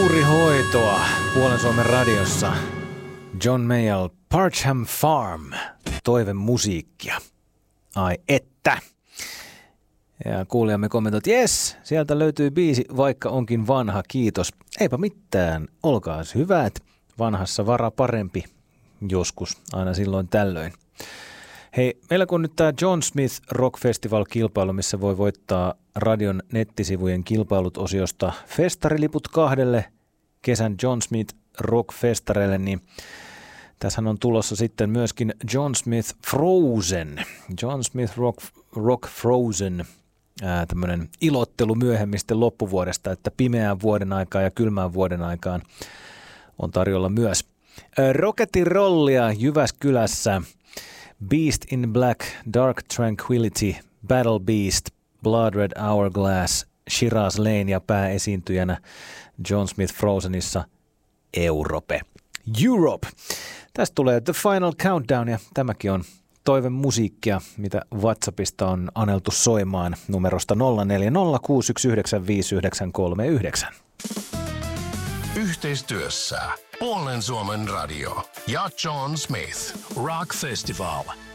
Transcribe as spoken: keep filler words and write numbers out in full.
Juurihoitoa Puolen Suomen radiossa. John Mayall, Parcham Farm, toivemusiikkia. Ai että. Ja kuulijamme kommentoivat, jes, sieltä löytyy biisi, vaikka onkin vanha, kiitos. Eipä mitään, olkaas hyvät. Vanhassa vara parempi, joskus, aina silloin tällöin. Hei, meillä kun nyt tämä John Smith Rock Festival-kilpailu, missä voi voittaa radion nettisivujen kilpailut-osiosta festariliput kahdelle kesän John Smith Rock-festareille, niin tässähän on tulossa sitten myöskin John Smith Frozen. John Smith Rock, Rock Frozen, ää, tämmöinen ilottelu myöhemmin sitten loppuvuodesta, että pimeään vuoden aikaan ja kylmään vuoden aikaan on tarjolla myös. Rock'n'rollia Jyväskylässä. Beast in Black, Dark Tranquility, Battle Beast, Blood Red Hourglass, Shiraz Lane ja pääesiintyjänä John Smith Frozenissa Europe. Europe. Tästä tulee The Final Countdown ja tämäkin on toivemusiikkia, mitä WhatsAppista on aneltu soimaan numerosta nolla neljä nolla kuusi yksi yhdeksän viisi yhdeksän kolme yhdeksän. Yhteistyössä Puolen Suomen radio ja John Smith Rock Festival.